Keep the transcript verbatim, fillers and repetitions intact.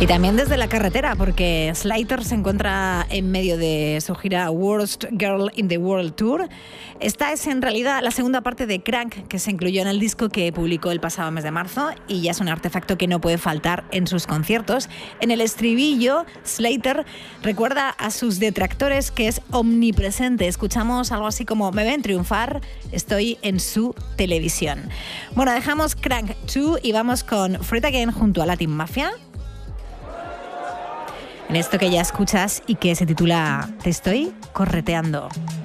Y también desde la carretera, porque Slater se encuentra en medio de su gira Worst Girl in the World Tour. Esta es en realidad la segunda parte de Crank, que se incluyó en el disco que publicó el pasado mes de marzo, y ya es un artefacto que no puede faltar en sus conciertos. En el estribillo, Slater recuerda a sus detractores que es omnipresente. Escuchamos algo así como: me ven triunfar, estoy en su televisión. Bueno, dejamos Crank dos y vamos con Fred Again junto a Latin Mafia, en esto que ya escuchas y que se titula Te estoy correteando.